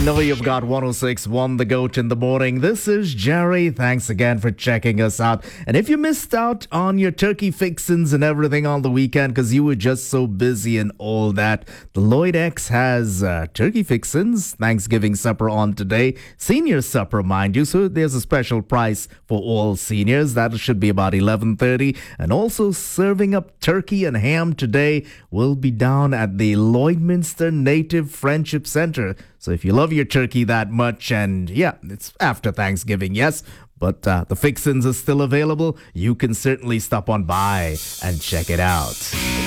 know you've got 106.1 The Goat in the morning. This is Jerry. Thanks again for checking us out. And if you missed out on your turkey fixins and everything on the weekend because you were just so busy and all that, the Lloyd X has turkey fixins, Thanksgiving supper on today. Senior supper, mind you. So there's a special price for all seniors. That should be about 11:30. And also serving up turkey and ham today will be down at the Lloydminster Native Friendship Center. So if you love your turkey that much, and yeah, it's after Thanksgiving, yes, but the fixins are still available, you can certainly stop on by and check it out.